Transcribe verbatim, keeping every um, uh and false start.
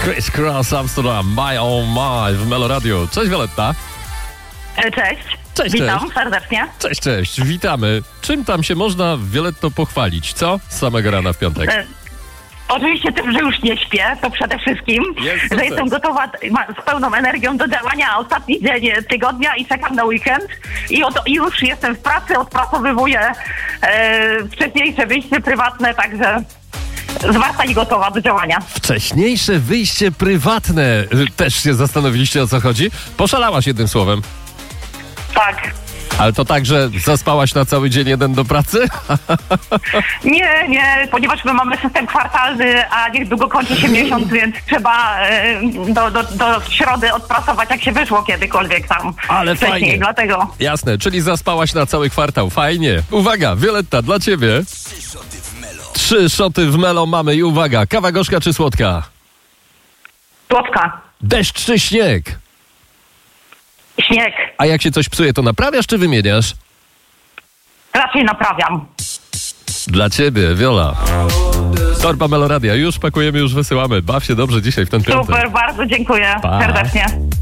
Chris Cross Amsterdam, My Oh My w Melo Radio. Cześć Violetta. Cześć. Cześć, Witam cześć. serdecznie. Cześć, cześć, witamy. Czym tam się można, Violetto, pochwalić, co? Z samego rana w piątek. E, oczywiście tym, że już nie śpię, to przede wszystkim, Jest że sukces. jestem gotowa ma, z pełną energią do działania ostatni dzień tygodnia i czekam na weekend. I oto, już jestem w pracy, odpracowywuję e, wcześniejsze wyjście prywatne, także zwarta i gotowa do działania. Wcześniejsze wyjście prywatne. Y, Też się zastanowiliście, o co chodzi? Poszalałaś jednym słowem. Tak. Ale to tak, że zaspałaś na cały dzień jeden do pracy? Nie, nie, ponieważ my mamy system kwartalny, a niedługo kończy się miesiąc, więc trzeba e, do, do, do środy odpracować, jak się wyszło kiedykolwiek tam. Ale wcześniej, fajnie. dlatego. Jasne, czyli zaspałaś na cały kwartał. Fajnie. Uwaga, Violetta, dla ciebie. Trzy szoty w Melo mamy i uwaga, kawa gorzka czy słodka? Słodka. Deszcz czy śnieg? Śnieg. A jak się coś psuje, to naprawiasz czy wymieniasz? Raczej naprawiam. Dla ciebie, Viola. Torba Meloradia. Już pakujemy, już wysyłamy. Baw się dobrze dzisiaj w ten piątek. Super, bardzo dziękuję Pa. serdecznie.